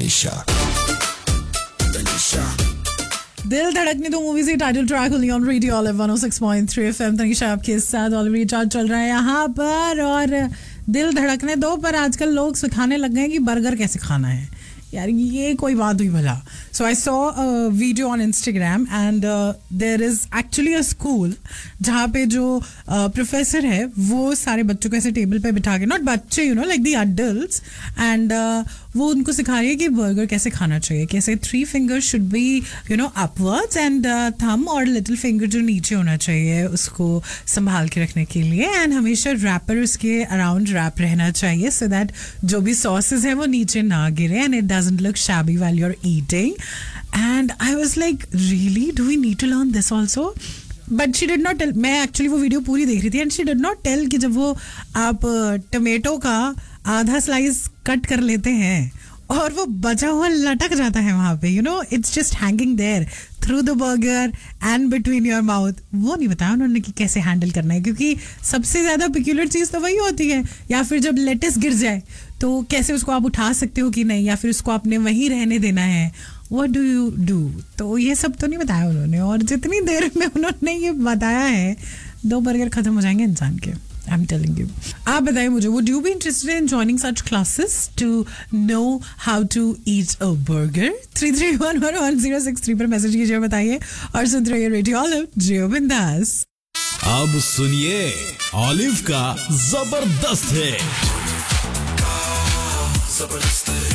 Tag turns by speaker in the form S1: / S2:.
S1: तनीषा।
S2: दिल धड़कने दो मूवी से टाइटल ट्रैक हुई on radio olive 106.3 FM. Tanisha आपके साथ ऑलरेडी चार्ज चल रहा है यहाँ पर, और दिल धड़कने दो पर आजकल लोग सिखाने लग गए हैं कि बर्गर कैसे खाना है। यार ये कोई बात हुई भला। सो I saw video on Instagram and there is actually a school जहाँ पे जो प्रोफेसर है वो सारे बच्चों को ऐसे टेबल पे बिठा के, नॉट बच्चे you know like the adults, and वो उनको सिखा रही है कि बर्गर कैसे खाना चाहिए, कैसे 3 fingers should be you know upwards and thumb और लिटिल फिंगर जो नीचे होना चाहिए उसको संभाल के रखने के लिए, एंड हमेशा रैपर उसके अराउंड रैप रहना चाहिए सो दैट जो भी सॉसेस है वो नीचे ना गिरे and it doesn't look shabby while you're eating. And I was like, really? Do we need to learn this also? But she did not tell. मैं actually वो वीडियो पूरी देख रही थी and she did not tell कि जब वो आप टमेटो का आधा स्लाइस कट कर लेते हैं और वो बचा हुआ लटक जाता है वहां पे, you know it's just hanging there through the burger and between your mouth, वो नहीं बताया उन्होंने कि कैसे हैंडल करना है, क्योंकि सबसे ज्यादा पिक्यूलर चीज तो वही होती है। या फिर जब लेटेस गिर जाए तो कैसे उसको आप उठा सकते हो कि नहीं, या फिर उसको आपने वहीं रहने देना है, व्हाट डू यू डू। तो ये सब तो नहीं बताया उन्होंने, और जितनी देर में उन्होंने ये बताया है 2 बर्गर खत्म हो जाएंगे इंसान के। I'm telling you. आप बताइए मुझे, would you be interested in joining such classes to know how to eat a burger? 33111063 पर मैसेज कीजिए, बताइए, और सुनते रहिए रेडियो ऑलिव जियो बिंदास।
S1: अब सुनिए ऑलिव का जबरदस्त है।